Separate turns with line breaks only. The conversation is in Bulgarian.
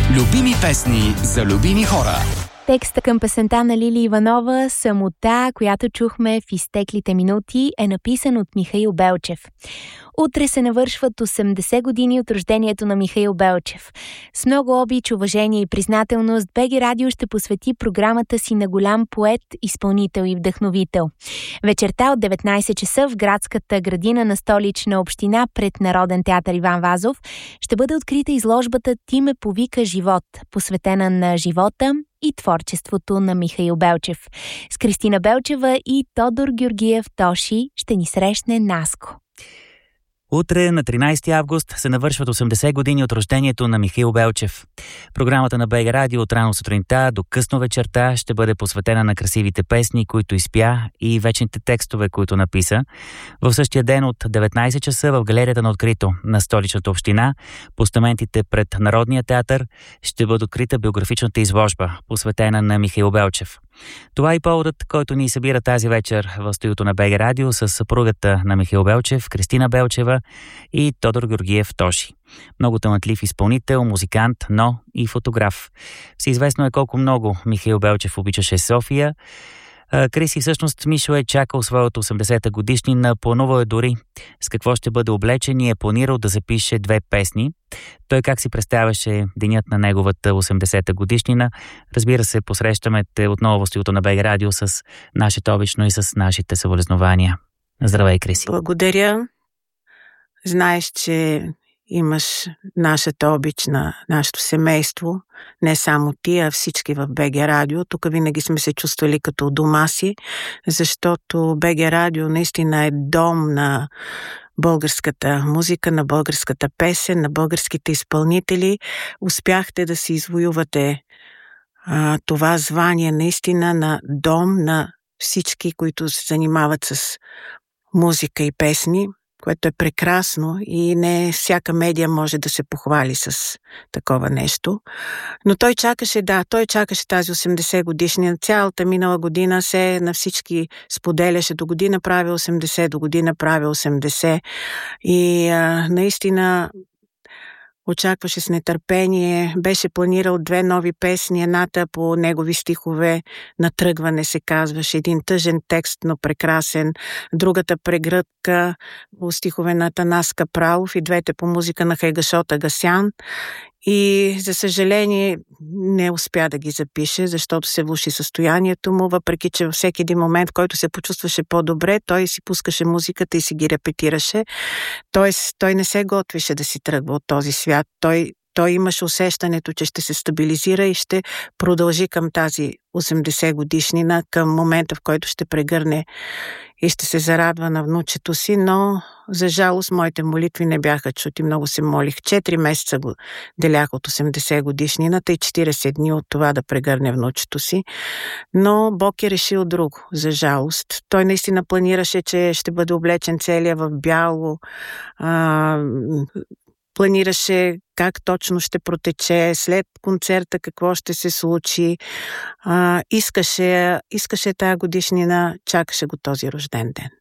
Любими песни за любими хора.
Текста към песента на Лили Иванова "Самота", която чухме в изтеклите минути, е написан от Михаил Белчев. Утре се навършват 80 години от рождението на Михаил Белчев. С много обич, уважение и признателност БГ Радио ще посвети програмата си на голям поет, изпълнител и вдъхновител. Вечерта от 19 часа в градската градина на Столична община пред Народен театър Иван Вазов ще бъде открита изложбата "Ти ме повика живот", посветена на живота и творчеството на Михаил Белчев. С Кристина Белчева и Тодор Георгиев Тоши ще ни срещне Наско.
Утре, на 13 август, се навършват 80 години от рождението на Михаил Белчев. Програмата на БГ Радио от рано сутринта до късно вечерта ще бъде посветена на красивите песни, които изпя, и вечните текстове, които написа. В същия ден от 19 часа в галерията на открито на Столичната община, постаментите пред Народния театър, ще бъде открита биографичната изложба, посветена на Михаил Белчев. Това е и поводът, който ни събира тази вечер в студиото на БГ Радио с съпругата на Михаил Белчев, Кристина Белчева, и Тодор Георгиев Тоши. Много талантлив изпълнител, музикант, но и фотограф. Всеизвестно е колко много Михаил Белчев обичаше София. Криси, всъщност Мишо е чакал своята 80-та годишнина, планувал е дори с какво ще бъде облечен и е планирал да запише 2 песни. Той как си представяше денят на неговата 80-та годишнина? Разбира се, посрещаме те отново в студиото на БГ Радио с нашето обично и с нашите съболезнования. Здравей, Криси.
Благодаря. Знаеш, че имаш нашата обич на нашето семейство, не само ти, а всички в БГ Радио. Тук винаги сме се чувствали като у дома си, защото БГ Радио наистина е дом на българската музика, на българската песен, на българските изпълнители. Успяхте да си извоювате това звание наистина на дом на всички, които се занимават с музика и песни, което е прекрасно и не всяка медия може да се похвали с такова нещо. Но той чакаше тази 80 годишнина. Цялата минала година се на всички споделяше: до година прави 80, до година прави 80. И наистина очакваше с нетърпение. Беше планирал 2 нови песни, едната по негови стихове, "Натръгване" се казваше, един тъжен текст, но прекрасен. Другата "Прегръдка" по стихове на Атанас Капралов, и двете по музика на Хайгашот Агасян. И за съжаление не успя да ги запише, защото се влоши състоянието му, въпреки че във всеки един момент, в който се почувстваше по-добре, той си пускаше музиката и си ги репетираше. Тоест, той не се готвеше да си тръгва от този свят. Той имаше усещането, че ще се стабилизира и ще продължи към тази 80 годишнина, към момента, в който ще прегърне и ще се зарадва на внучето си, но за жалост моите молитви не бяха чути. Много се молих. 4 месеца го делях от 80 годишнината и 40 дни от това да прегърне внучето си. Но Бог е решил друго, за жалост. Той наистина планираше, че ще бъде облечен целия в бяло, планираше как точно ще протече след концерта, какво ще се случи. Искаше тая годишнина, чакаше го този рожден ден.